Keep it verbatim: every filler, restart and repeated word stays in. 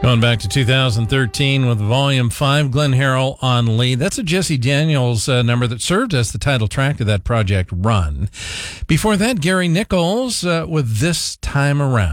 Going back to two thousand thirteen with Volume five, Glenn Harrell on lead. That's a Jesse Daniels uh, number that served as the title track of that project, Run. Before that, Gary Nichols uh, with This Time Around.